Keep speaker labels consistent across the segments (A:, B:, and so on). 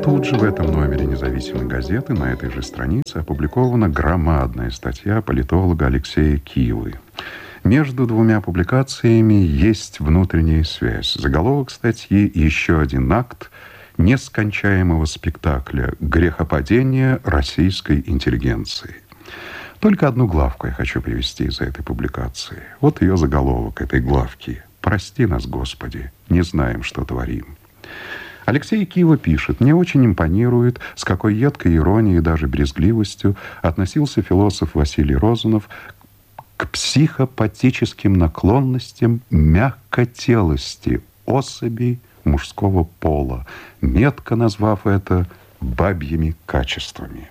A: тут же в этом номере «Независимой газеты» на этой же странице опубликована громадная статья политолога Алексея Кивы. Между двумя публикациями есть внутренняя связь. Заголовок статьи «Еще один акт нескончаемого спектакля грехопадения российской интеллигенции». Только одну главку я хочу привести из этой публикации. Вот ее заголовок этой главки. «Прости нас, Господи, не знаем, что творим». Алексей Кива пишет: «Мне очень импонирует, с какой едкой иронией и даже брезгливостью относился философ Василий Розанов к психопатическим наклонностям мягкотелости особей мужского пола, метко назвав это бабьими качествами».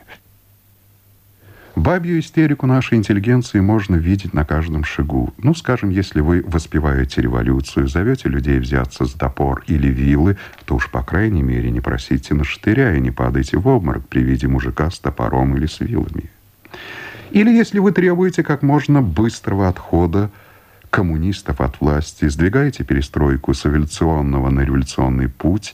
A: Бабью истерику нашей интеллигенции можно видеть на каждом шагу. Ну, скажем, если вы воспеваете революцию, зовете людей взяться за топор или вилы, то уж, по крайней мере, не просите на штыря и не падайте в обморок при виде мужика с топором или с вилами. Или если вы требуете как можно быстрого отхода коммунистов от власти, сдвигаете перестройку с эволюционного на революционный путь,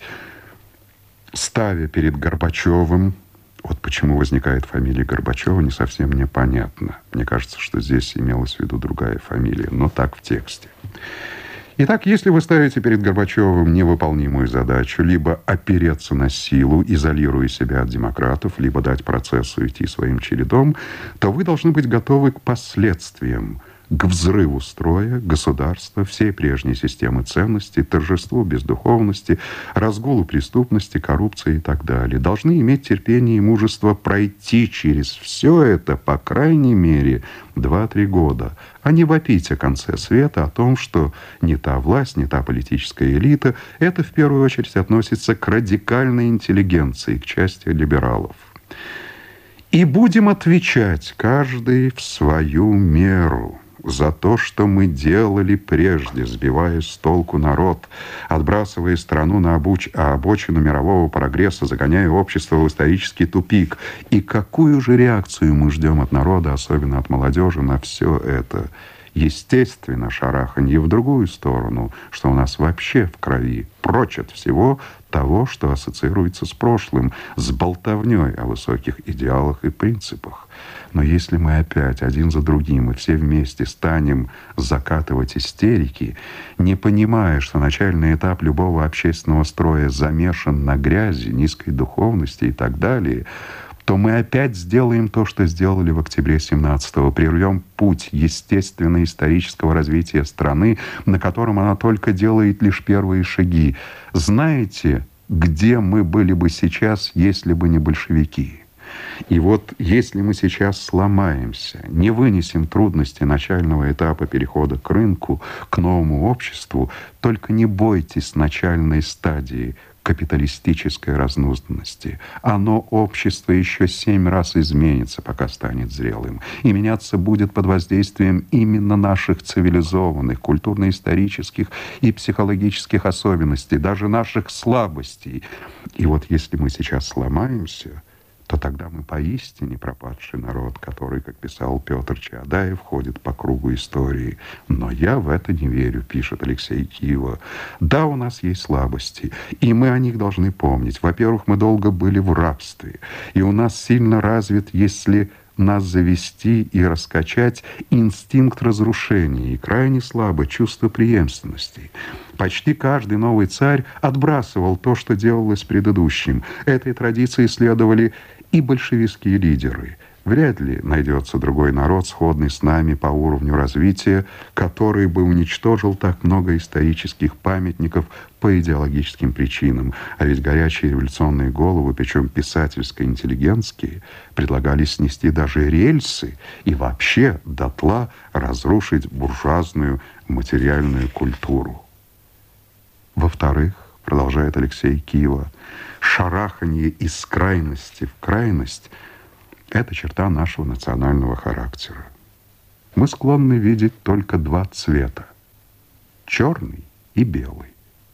A: ставя перед Горбачевым. Вот почему возникает фамилия Горбачева, не совсем мне понятно. Мне кажется, что здесь имелась в виду другая фамилия, но так в тексте. Итак, если вы ставите перед Горбачевым невыполнимую задачу либо опереться на силу, изолируя себя от демократов, либо дать процессу идти своим чередом, то вы должны быть готовы к последствиям, к взрыву строя, государства, всей прежней системы ценностей, торжеству бездуховности, разгулу преступности, коррупции и так далее. Должны иметь терпение и мужество пройти через все это, по крайней мере, 2-3 года, а не вопить о конце света, о том, что не та власть, не та политическая элита. Это в первую очередь относится к радикальной интеллигенции, к части либералов. И будем отвечать каждый в свою меру за то, что мы делали прежде, сбивая с толку народ, отбрасывая страну на обочину мирового прогресса, загоняя общество в исторический тупик. И какую же реакцию мы ждем от народа, особенно от молодежи, на все это? Естественно, шараханье в другую сторону, что у нас вообще в крови, прочь от всего того, что ассоциируется с прошлым, с болтовней о высоких идеалах и принципах. Но если мы опять один за другим и все вместе станем закатывать истерики, не понимая, что начальный этап любого общественного строя замешан на грязи, низкой духовности и так далее, то мы опять сделаем то, что сделали в октябре 17-го, прервем путь естественно-исторического развития страны, на котором она только делает лишь первые шаги. Знаете, где мы были бы сейчас, если бы не большевики? И вот если мы сейчас сломаемся, не вынесем трудности начального этапа перехода к рынку, к новому обществу, только не бойтесь начальной стадии капиталистической разнузданности. Оно, общество, еще 7 раз изменится, пока станет зрелым. И меняться будет под воздействием именно наших цивилизованных, культурно-исторических и психологических особенностей, даже наших слабостей. И вот если мы сейчас сломаемся, то тогда мы поистине пропадший народ, который, как писал Петр Чаадаев, ходит по кругу истории. Но я в это не верю, пишет Алексей Кива. Да, у нас есть слабости, и мы о них должны помнить. Во-первых, мы долго были в рабстве, и у нас сильно развит, если нас завести и раскачать, инстинкт разрушения, и крайне слабо чувство преемственности. Почти каждый новый царь отбрасывал то, что делалось предыдущим. Этой традиции следовали и большевистские лидеры. Вряд ли найдется другой народ, сходный с нами по уровню развития, который бы уничтожил так много исторических памятников по идеологическим причинам. А ведь горячие революционные головы, причем писательско-интеллигентские, предлагали снести даже рельсы и вообще дотла разрушить буржуазную материальную культуру. Во-вторых, продолжает Алексей Кива, шараханье из крайности в крайность – это черта нашего национального характера. Мы склонны видеть только 2 цвета – черный и белый.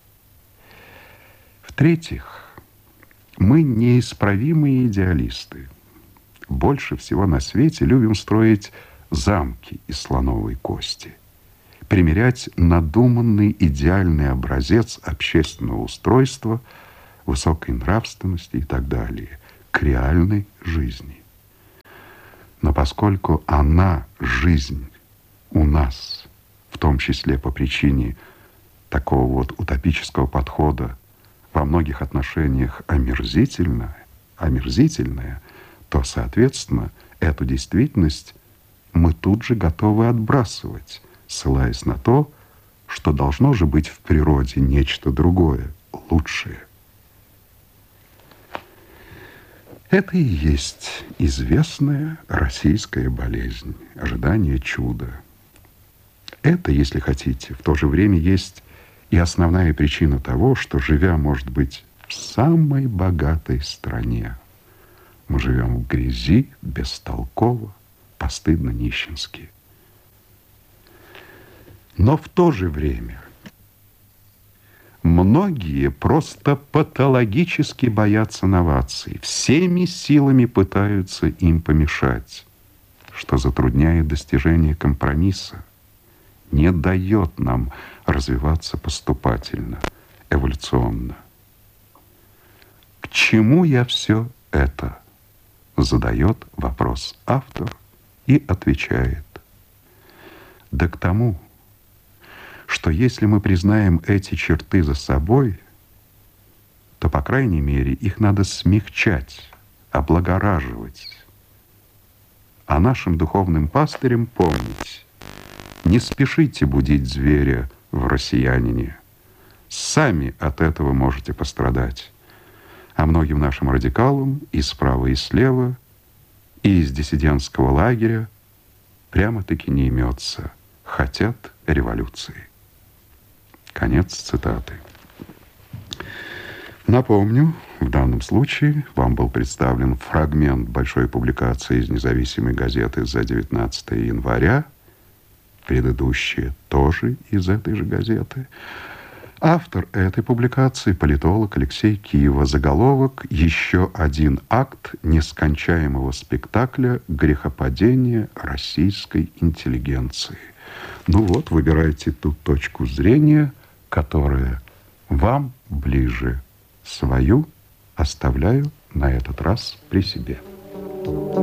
A: В-третьих, мы неисправимые идеалисты. Больше всего на свете любим строить замки из слоновой кости, примерять надуманный идеальный образец общественного устройства высокой нравственности и так далее, к реальной жизни. Но поскольку она, жизнь, у нас, в том числе по причине такого вот утопического подхода, во многих отношениях омерзительная, то, соответственно, эту действительность мы тут же готовы отбрасывать, ссылаясь на то, что должно же быть в природе нечто другое, лучшее. Это и есть известная российская болезнь, ожидание чуда. Это, если хотите, в то же время есть и основная причина того, что, живя, может быть, в самой богатой стране, мы живем в грязи, бестолково, постыдно, нищенски. Но в то же время многие просто патологически боятся новаций, всеми силами пытаются им помешать, что затрудняет достижение компромисса, не дает нам развиваться поступательно, эволюционно. К чему я все это? Задает вопрос автор и отвечает. Да к тому, что если мы признаем эти черты за собой, то, по крайней мере, их надо смягчать, облагораживать. А нашим духовным пастырям помнить: не спешите будить зверя в россиянине. Сами от этого можете пострадать. А многим нашим радикалам и справа, и слева, и из диссидентского лагеря прямо-таки не имется. Хотят революции. Конец цитаты. Напомню, в данном случае вам был представлен фрагмент большой публикации из независимой газеты за 19 января, предыдущие тоже из этой же газеты. Автор этой публикации — политолог Алексей Киева. Заголовок: «Еще один акт нескончаемого спектакля грехопадения российской интеллигенции». Ну вот, выбирайте ту точку зрения, которая вам ближе. Свою оставляю на этот раз при себе.